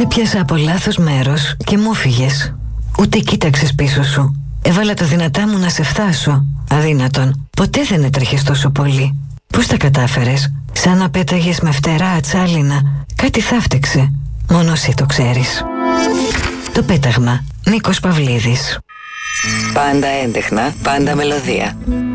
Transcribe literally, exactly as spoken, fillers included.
Σε πιάσα από λάθος μέρος και μου φύγες. Ούτε κοίταξες πίσω σου. Έβαλα τα δυνατά μου να σε φτάσω. Αδύνατον. Ποτέ δεν έτρεχες τόσο πολύ. Πώς τα κατάφερες? Σαν να πέταγες με φτερά ατσάλινα. Κάτι θα φταίξε. Μόνο εσύ το ξέρεις. Το πέταγμα. Νίκος Παυλίδης. Πάντα έντεχνα, πάντα μελωδία.